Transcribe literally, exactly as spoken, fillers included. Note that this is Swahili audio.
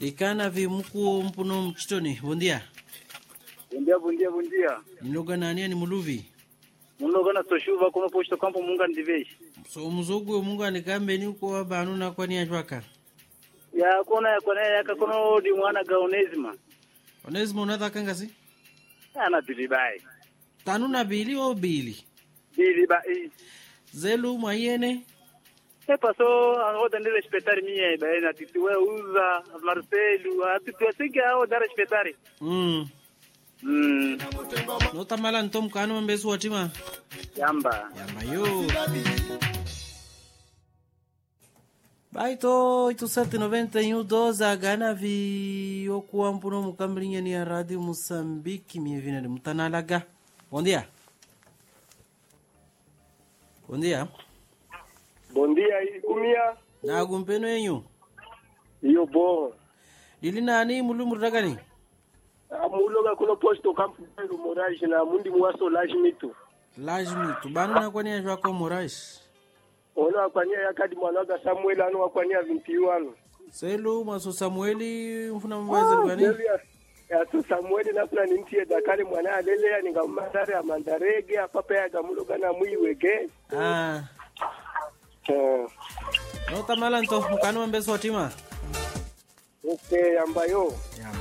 Ikana vi muku mpuno mchitoni. Bondia. Bondia, bondia, bondia. Niloga nani ni muluvi. Munoga na toshuva kono posto kampo munga ndiveshi. So muzogu munga nikambe ni uko abanu na kwani ajwaka. Ya kona ya kona ya kakono di mwana ga Onesima. Onesima unataka kangasi? Ana bilibai. Tanu na bili o bili. Bilibai. Zelu mwayene. E paso anoda ndi respetar mie ba na tituwe uza Marcelo atituwe sika ao da respetari. Mm. Mm. No tamala ntom kanu mbesu watima. Yamba. Yamba yo. Baito oito sete noventa e um doze agana vi okuwa mpuno mukambrinha ni a Rádio Moçambique minha vina de Mutanalaga. Bom dia. Bom dia. Bom dia, Ikumia. Na gumpeno enyu. Iyo bom. Dili nani mulumu ragani? Amuloga kuno posto kampu do Moraes na mundi mwaso lajmitu. Lajmitu banu na kwani ajwa ko Moraes. Ona kwani yakadi mwanaga Samuel anu kwani vinti wano. Selu maso Samueli mfuna mwazi rugani? Ya tu Samueli na kuna nintie dakale mwana alele ninga mandare ya mandarege apapa ya gamuloga na muiwege. Ah. Eh. No tamala nto mukano mbeso watima. Okay, yamba yo. Yamba.